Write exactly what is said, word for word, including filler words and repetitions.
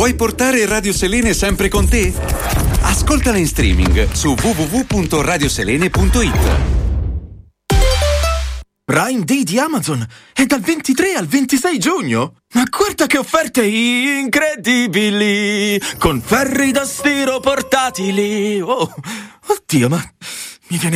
Vuoi portare Radio Selene sempre con te? Ascoltala in streaming su w w w punto radioselene punto it. Prime Day di Amazon è dal ventitré al ventisei giugno. Ma guarda che offerte incredibili, con ferri da stiro portatili. Oh, oddio, ma mi viene